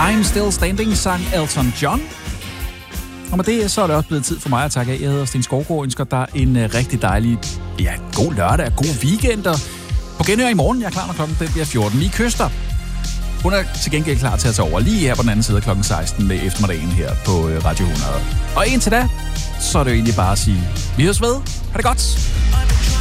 I'm Still Standing sang Elton John. Og med det, så er det også blevet tid for mig at takke af. Jeg hedder Sten Skovgaard og ønsker dig en rigtig dejlig, god lørdag og god weekend. Og på genhør i morgen, jeg er klar, når klokken bliver 14. Lige Kyster. Hun er til gengæld klar til at tage over lige her på den anden side af klokken 16 med eftermiddagen her på Radio 100. Og indtil da, så er det jo egentlig bare at sige, vi høres ved. Ha' det godt!